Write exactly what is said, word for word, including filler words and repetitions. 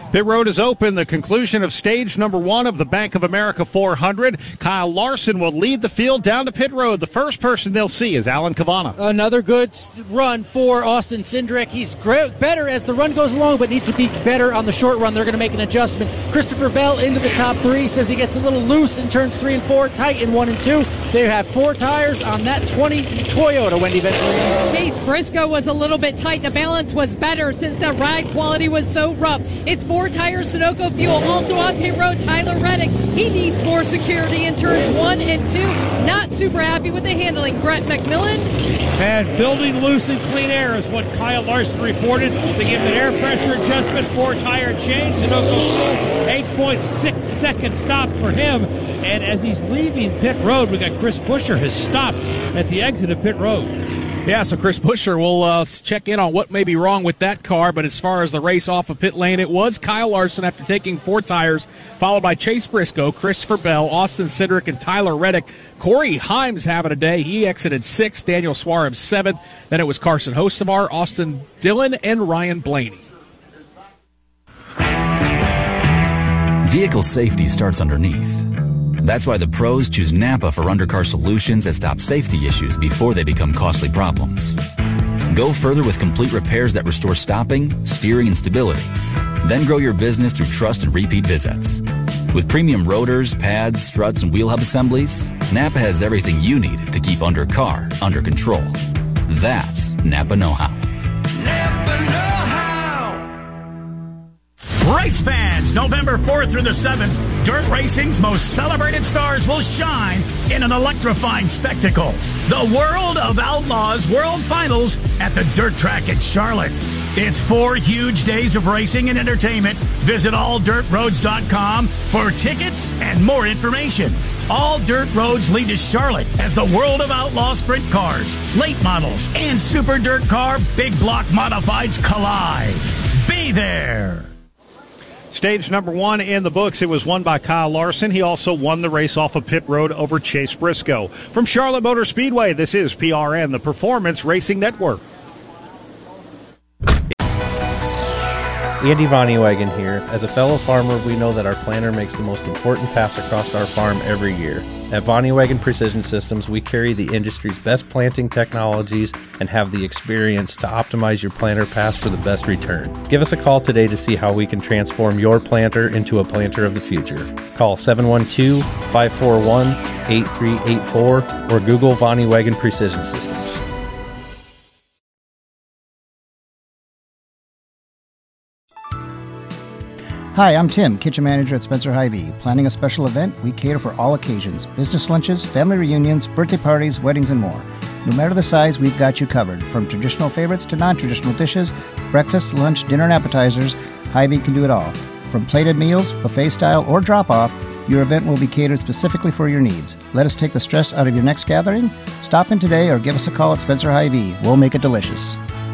Pit Road is open. The conclusion of stage number one of the Bank of America four hundred. Kyle Larson will lead the field down to pit road. The first person they'll see is Alan Cavana. Another good run for Austin Cindric. He's great, better as the run goes along, but needs to be better on the short run. They're going to make an adjustment. Christopher Bell into the top three. Says he gets a little loose in turns three and four. Tight in one and two. They have four tires on that twenty Toyota, Wendy Ventura. Chase Briscoe was a little bit tight. The balance was better since the ride quality was so rough. It's four tires, Sunoco fuel. Also on pit road, Tyler Reddick. He needs more security in turns one and two. Not super happy with the handling. Brett McMillan. And building loose and clean air is what Kyle Larson reported. They give an air pressure adjustment, four tire change. Sunoco fuel, eight point six second stop for him. And as he's leaving pit road, we got Chris Buescher has stopped at the exit of pit road. Yeah, so Chris Buescher will uh, check in on what may be wrong with that car, but as far as the race off of pit lane, it was Kyle Larson after taking four tires, followed by Chase Briscoe, Christopher Bell, Austin Cindric, and Tyler Reddick. Corey Himes having a day. He exited sixth, Daniel Suarez seventh. Then it was Carson Hostevar, Austin Dillon, and Ryan Blaney. Vehicle safety starts underneath. That's why the pros choose Napa for undercar solutions that stop safety issues before they become costly problems. Go further with complete repairs that restore stopping, steering, and stability. Then grow your business through trust and repeat visits. With premium rotors, pads, struts, and wheel hub assemblies, Napa has everything you need to keep undercar under control. That's Napa know-how. Napa know-how. Race fans, November fourth through the seventh, dirt racing's most celebrated stars will shine in an electrifying spectacle. The World of Outlaws World Finals at the Dirt Track at Charlotte. It's four huge days of racing and entertainment. Visit all dirt roads dot com for tickets and more information. All dirt roads lead to Charlotte as the World of Outlaw sprint cars, late models, and super dirt car big block modifieds collide. Be there. Stage number one in the books. It was won by Kyle Larson. He also won the race off of pit road over Chase Briscoe. From Charlotte Motor Speedway, this is P R N, the Performance Racing Network. Andy Vonnewagen here. As a fellow farmer, we know that our planter makes the most important pass across our farm every year. At Vonnewagen Precision Systems, we carry the industry's best planting technologies and have the experience to optimize your planter pass for the best return. Give us a call today to see how we can transform your planter into a planter of the future. Call seven one two, five four one, eight three eight four or Google Vonnewagen Precision Systems. Hi, I'm Tim, kitchen manager at Spencer Hy-Vee. Planning a special event? We cater for all occasions. Business lunches, family reunions, birthday parties, weddings, and more. No matter the size, we've got you covered. From traditional favorites to non-traditional dishes, breakfast, lunch, dinner, and appetizers, Hy-Vee can do it all. From plated meals, buffet style, or drop-off, your event will be catered specifically for your needs. Let us take the stress out of your next gathering. Stop in today or give us a call at Spencer Hy-Vee. We'll make it delicious.